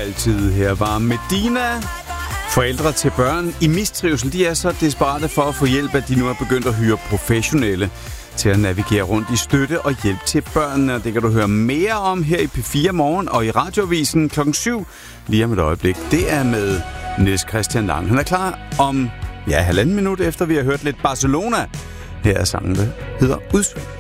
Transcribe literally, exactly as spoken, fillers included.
altid. Her var Medina. Forældre til børn i mistrivsel, de er så desperate for at få hjælp, at de nu er begyndt at hyre professionelle til at navigere rundt i støtte og hjælp til børnene. Det kan du høre mere om her i P fire Morgen og i Radioavisen klokken syv lige om et øjeblik. Det er med Niels Christian Lang. Han er klar om ja, halvanden minut efter, vi har hørt lidt Barcelona. Her er sangen, der hedder Udsving.